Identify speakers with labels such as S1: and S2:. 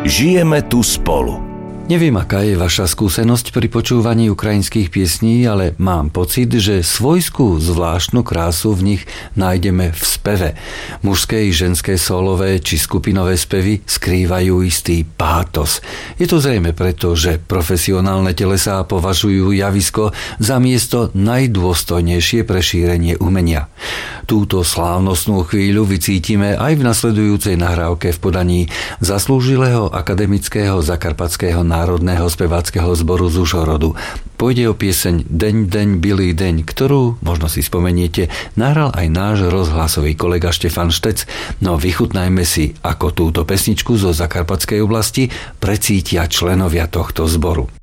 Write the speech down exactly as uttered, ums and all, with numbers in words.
S1: Žijeme tu spolu.
S2: Neviem, aká je vaša skúsenosť pri počúvaní ukrajinských piesní, ale mám pocit, že svojskú zvláštnu krásu v nich nájdeme v speve. Mužské i ženské solové či skupinové spevy skrývajú istý pátos. Je to zrejme preto, že profesionálne telesá považujú javisko za miesto najdôstojnejšie pre šírenie umenia. Túto slávnostnú chvíľu vycítime aj v nasledujúcej nahrávke v podaní zaslúžilého akademického zakarpatského národného speváckeho zboru z Užhorodu. Pôjde o pieseň Deň, deň, bilý deň, ktorú, možno si spomeniete, nahral aj náš rozhlasový kolega Štefan Štec, no vychutnajme si, ako túto pesničku zo zakarpatskej oblasti precítia členovia tohto zboru.